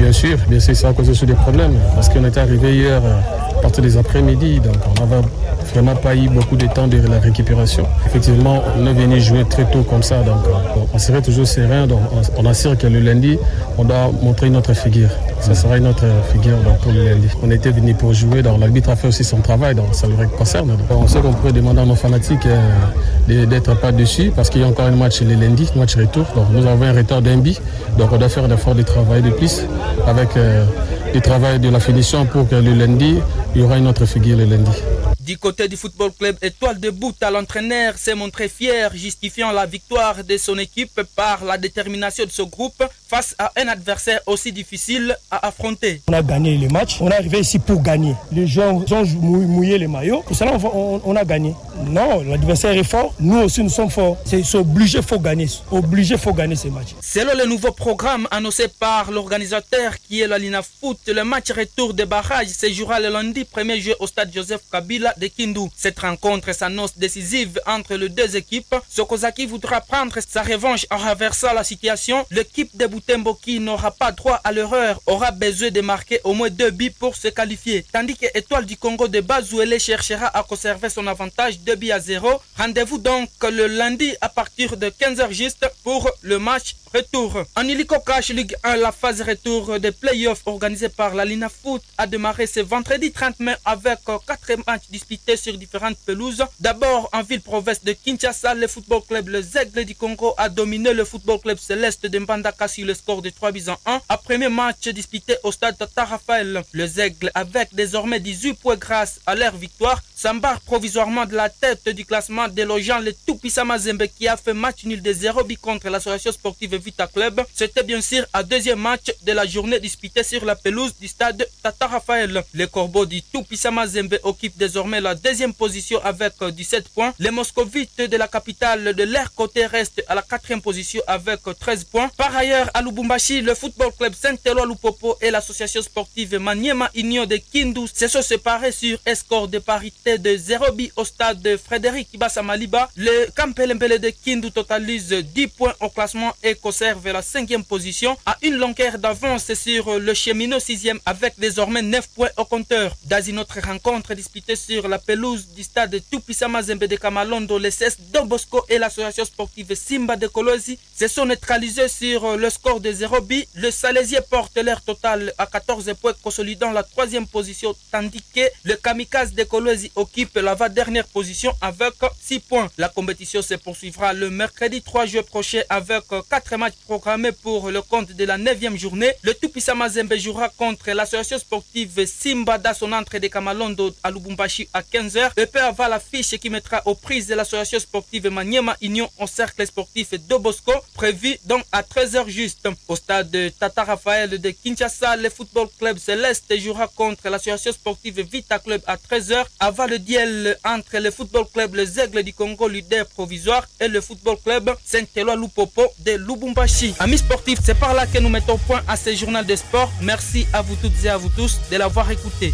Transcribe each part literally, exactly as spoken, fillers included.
Bien sûr, bien sûr, ça a causé sur des problèmes parce qu'on était arrivé hier à partir des après-midi, donc on n'avait vraiment pas eu beaucoup de temps de la récupération. Effectivement, on est venu jouer très tôt comme ça, donc on serait toujours serein, donc on assure que le lundi, on doit montrer notre figure. Ça sera notre figure donc, pour le lundi. On était venu pour jouer, donc l'arbitre a fait aussi son travail, donc ça le concerne. Donc, on sait qu'on pourrait demander à nos fanatiques euh, d'être pas dessus parce qu'il y a encore un match le lundi, un match retour. Donc nous avons un retard d'un but, donc on doit faire un effort de travail de plus avec euh, le travail de la finition pour que le lundi, il y aura une autre figure le lundi. Du côté du football club Étoile de Bouta, l'entraîneur s'est montré fier, justifiant la victoire de son équipe par la détermination de ce groupe face à un adversaire aussi difficile à affronter. On a gagné les matchs, on est arrivé ici pour gagner. Les gens ont mouillé les maillots, pour cela on, on a gagné. Non, l'adversaire est fort, nous aussi nous sommes forts. C'est, c'est obligé, il faut gagner, obligé, il faut gagner ces matchs. Selon le nouveau programme annoncé par l'organisateur qui est la Lina Foot, le match retour des barrages se jouera le lundi premier juillet au stade Joseph Kabila de Kindu. Cette rencontre s'annonce décisive entre les deux équipes. Sokozaki voudra prendre sa revanche en renversant la situation. L'équipe de Butembo qui n'aura pas droit à l'erreur aura besoin de marquer au moins deux buts pour se qualifier. Tandis que Étoile du Congo de Bazouele cherchera à conserver son avantage deux buts à zéro. Rendez-vous donc le lundi à partir de quinze heures juste pour le match retour. En Illico Cash Ligue un, la phase retour des playoffs organisée par la Lina Foot a démarré ce vendredi trente mai avec quatre matchs disputés sur différentes pelouses. D'abord en ville-province de Kinshasa, le football club Le Zègle du Congo a dominé le football club céleste de Mbandaka sur le score de trois buts à un. Un premier match disputé au stade Tata Raphaël. Le Zègle, avec désormais dix-huit points grâce à leur victoire, s'embarque provisoirement de la tête du classement, délogeant le Tout-Puissant Mazembe qui a fait match nul de zéro but contre l'association sportive Vita Club. C'était bien sûr un deuxième match de la journée disputé sur la pelouse du stade Tata Raphaël. Les Corbeaux du Tout-Puissant Mazembe occupent désormais la deuxième position avec dix-sept points. Les Moscovites de la capitale de leur côté restent à la quatrième position avec treize points. Par ailleurs, à Lubumbashi, le football club Saint-Éloi Lupopo et l'association sportive Maniema Union de Kindu se sont séparés sur un score de parité de zéro but au stade de Frédéric Ibassa Maliba. Le Kampelembele de Kindu totalise dix points au classement et conserve la cinquième position à une longueur d'avance sur le cheminot sixième avec désormais neuf points au compteur. Dans une autre rencontre disputée sur la pelouse du stade Tout-Puissant Mazembe de Kamalondo, le C S Don Bosco et l'association sportive Simba de Kolosi se sont neutralisés sur le score de zéro but. Le Salaisier porte leur total à quatorze points, consolidant la troisième position, tandis que le Kamikaze de Kolosi occupe la dernière position avec six points. La compétition se poursuivra le mercredi trois juillet prochain avec quatre matchs programmés pour le compte de la neuvième journée. Le Tout-Puissant Mazembe jouera contre l'association sportive Simba dans son entrée de Kamalondo à Lubumbashi à quinze heures. Le P A va l'affiche qui mettra aux prises de l'association sportive Maniema Union au cercle sportif de Bosco, prévu donc à treize heures juste. Au stade de Tata Raphaël de Kinshasa, le football club céleste jouera contre l'association sportive Vita Club à treize heures avant le duel entre le football club Les Aigles du Congo leader provisoire et le football club Saint-Éloi Lupopo de Lubumbashi. Amis sportifs, c'est par là que nous mettons point à ce journal de sport. Merci à vous toutes et à vous tous de l'avoir écouté.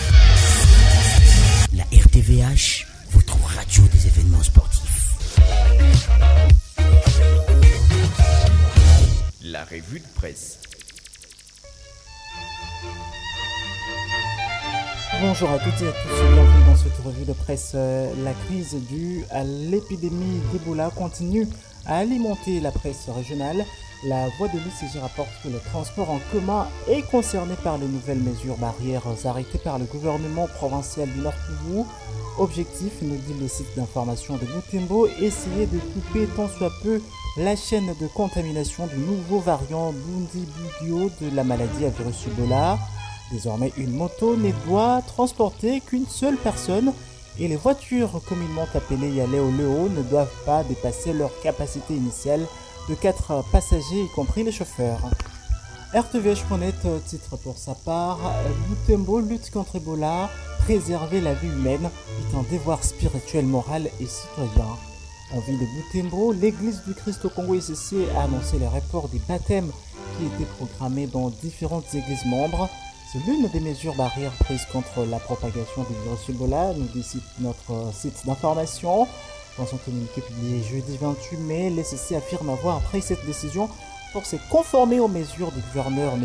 La R T V H, votre radio des événements sportifs. La revue de presse. Bonjour à toutes et à tous, bienvenue dans cette revue de presse. La crise due à l'épidémie d'Ebola continue à alimenter la presse régionale. La Voix de l'U C G rapporte que le transport en commun est concerné par les nouvelles mesures barrières arrêtées par le gouvernement provincial du Nord Kivu. Objectif, nous dit le site d'information de Butembo, essayer de couper tant soit peu la chaîne de contamination du nouveau variant Bundibugyo de la maladie à virus Ebola. Désormais, une moto ne doit transporter qu'une seule personne et les voitures communément appelées Yaléo Léo ne doivent pas dépasser leur capacité initiale de quatre passagers, y compris les chauffeurs. R T V H point net titre pour sa part, Butembo lutte contre Ebola, préserver la vie humaine est un devoir spirituel, moral et citoyen. En ville de Butembo, l'église du Christ au Congo S C a annoncé le report des baptêmes qui étaient programmés dans différentes églises membres. C'est l'une des mesures barrières prises contre la propagation du virus Ebola, nous dit notre site d'information. Dans son communiqué publié jeudi vingt-huit mai, l'S C affirme avoir pris cette décision pour se conformer aux mesures du gouverneur